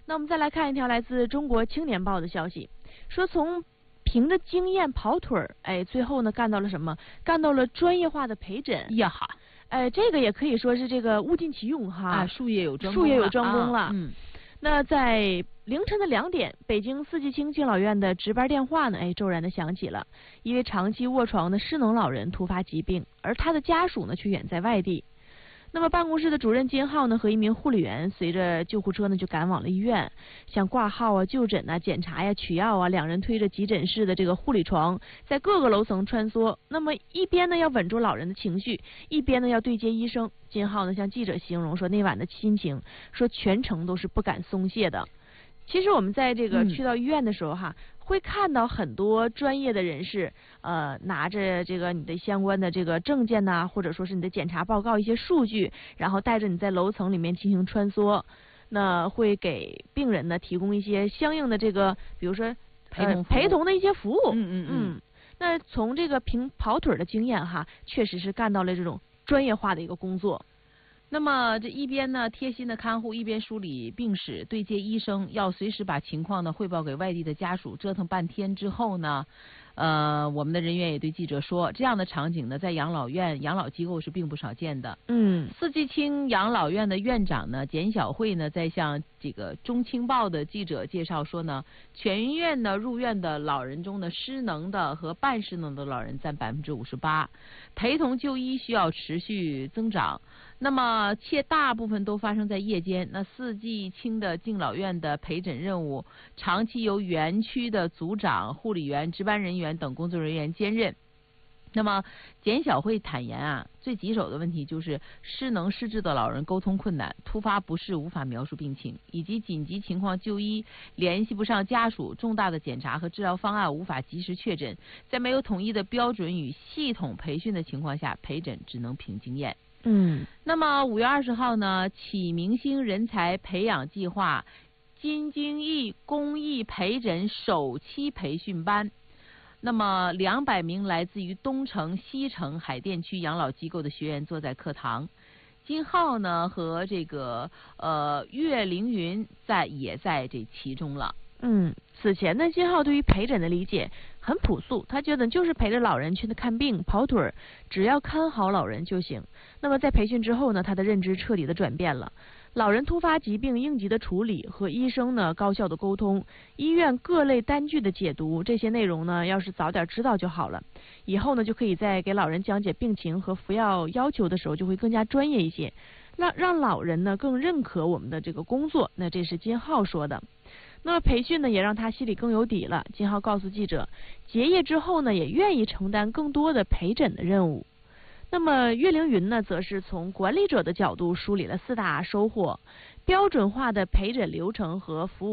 那我们再来看一条来自中国青年报的消息，说从凭着经验跑腿儿，最后呢干到了什么？干到了专业化的陪诊呀哈， 这个也可以说是这个物尽其用哈， 术业有专攻了。那在凌晨的2点，北京四季青敬老院的值班电话呢，骤然的响起了，一位长期卧床的失能老人突发疾病，而他的家属呢却远在外地。那么办公室的主任金浩呢和一名护理员随着救护车呢就赶往了医院，像挂号啊、就诊啊、检查呀、取药啊，两人推着急诊室的这个护理床，在各个楼层穿梭。那么一边呢要稳住老人的情绪，一边呢要对接医生。金浩呢向记者形容说那晚的心情，说全程都是不敢松懈的。其实我们在这个去到医院的时候哈，会看到很多专业的人士，拿着这个你的相关的这个证件呐，或者说是你的检查报告一些数据，然后带着你在楼层里面进行穿梭，那会给病人呢提供一些相应的这个，比如说陪同的一些服务。那从这个凭跑腿的经验哈，确实是干到了这种专业化的一个工作。 那么这一边呢贴心的看护，一边梳理病史，对接医生，要随时把情况呢汇报给外地的家属。折腾半天之后呢，我们的人员也对记者说，这样的场景呢在养老院、养老机构是并不少见的。四季青养老院的院长呢简小慧呢在向这个中青报的记者介绍说呢，全院呢入院的老人中呢，失能的和半失能的老人占58%，陪同就医需要持续增长。那么且大部分都发生在夜间。那四季青的敬老院的陪诊任务长期由园区的组长、护理员、值班人员等工作人员兼任。那么简小慧坦言啊，最棘手的问题就是失能失智的老人沟通困难、突发不适无法描述病情，以及紧急情况就医联系不上家属，重大的检查和治疗方案无法及时确诊。在没有统一的标准与系统培训的情况下，陪诊只能凭经验。那么5月20号呢，启明星人才培养计划金精益公益陪诊首期培训班，那么200名来自于东城、西城、海淀区养老机构的学员坐在课堂。金浩呢和这个岳凌云也在这其中了。 此前呢，金浩对于陪诊的理解很朴素，他觉得就是陪着老人去看病、跑腿儿，只要看好老人就行。那么在培训之后呢，他的认知彻底的转变了。老人突发疾病应急的处理和医生呢高效的沟通，医院各类单据的解读，这些内容呢要是早点知道就好了，以后呢就可以在给老人讲解病情和服药要求的时候就会更加专业一些，让老人呢更认可我们的这个工作。那这是金浩说的。那么培训呢也让他心里更有底了。金浩告诉记者，结业之后呢也愿意承担更多的陪诊的任务。那么岳凌云呢则是从管理者的角度梳理了4大收获：标准化的陪诊流程和服务